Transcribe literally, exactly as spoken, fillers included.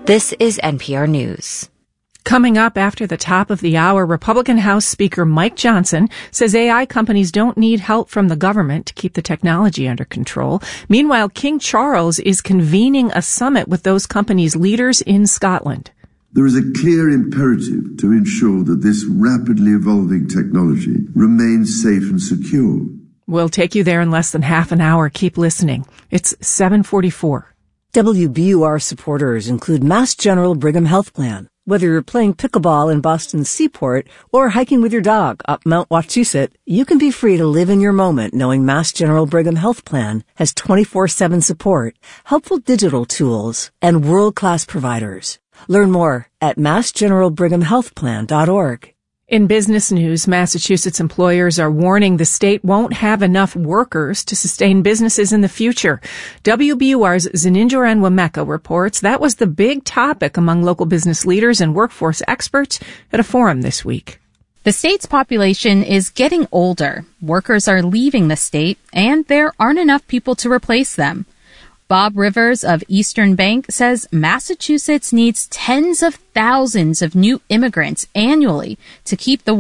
This is N P R News. Coming up after the top of the hour, Republican House Speaker Mike Johnson says A I companies don't need help from the government to keep the technology under control. Meanwhile, King Charles is convening a summit with those companies' leaders in Scotland. There is a clear imperative to ensure that this rapidly evolving technology remains safe and secure. We'll take you there in less than half an hour. Keep listening. It's seven forty-four. W B U R supporters include Mass General Brigham Health Plan. Whether you're playing pickleball in Boston's Seaport or hiking with your dog up Mount Wachusett, you can be free to live in your moment knowing Mass General Brigham Health Plan has twenty-four seven support, helpful digital tools, and world-class providers. Learn more at mass general brigham health plan dot org. In business news, Massachusetts employers are warning the state won't have enough workers to sustain businesses in the future. W B U R's Zaninjoran Wameka reports that was the big topic among local business leaders and workforce experts at a forum this week. The state's population is getting older. Workers are leaving the state, and there aren't enough people to replace them. Bob Rivers of Eastern Bank says Massachusetts needs tens of thousands of new immigrants annually to keep the